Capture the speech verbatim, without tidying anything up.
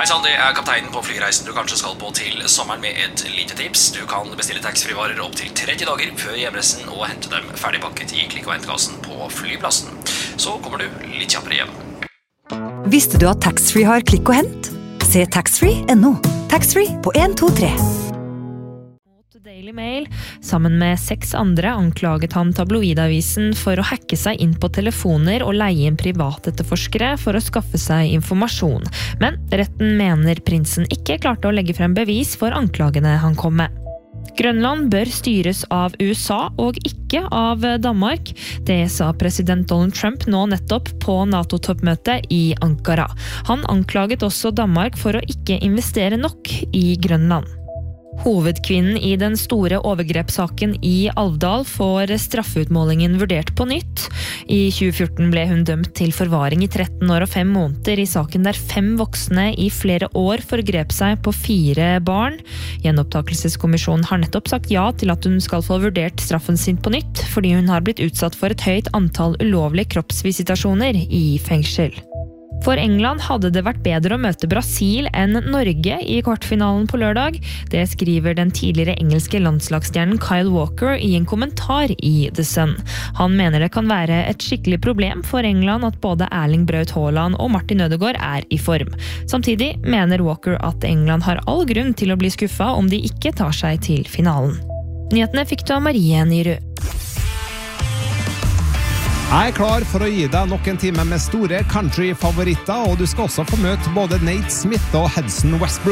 Hei sann, det er kapteinen på flyreisen du kanskje skal på til sommeren med et lite tips. Du kan bestille taxfree-varer opp til tretti dager før hjemreisen og hente dem ferdigpakket i klikk- og hentekassen på flyplassen. Så kommer du litt kjappere hjem. Visste du at taxfree har klikk og hent? Se taxfree punktum no. Taxfree på en to tre. Daily Mail, sammen med seks andre, anklaget han tabloidavisen for å hacke seg inn på telefoner og leie inn privatetterforskere for å skaffe seg informasjon. Men retten mener prinsen ikke klarte å legge frem bevis for anklagene han kom med. Grønland bør styres av U S A og ikke av Danmark. Det sa president Donald Trump nå nettopp på NATO-toppmøtet i Ankara. Han anklaget også Danmark for å ikke investere nok i Grønland. Hovedkvinnen i den store overgrepssaken i Alvdal får straffeutmålingen vurdert på nytt. I tjue fjorten ble hun dømt til forvaring i tretten år og fem måneder i saken der fem voksne i flere år forgrep seg på fire barn. Gjenopptakelseskommisjonen har nettopp sagt ja til at hun skal få vurdert straffen sin på nytt, fordi hun har blitt utsatt for et høyt antall ulovlige kroppsvisitasjoner i fengsel. For England hadde det vært bedre å møte Brasil enn Norge i kvartfinalen på lørdag. Det skriver den tidligere engelske landslagsstjernen Kyle Walker i en kommentar i The Sun. Han mener det kan være et skikkelig problem for England at både Erling Braut Haaland og Martin Ødegaard er i form. Samtidig mener Walker at England har all grunn til å bli skuffet om de ikke tar seg til finalen. Nyhetene fikk du av Marie Nyrud. Jeg er klar for å gi deg nok en time med store country-favoritter, og du skal også få møte både Nate Smith og Hudson Westbrook.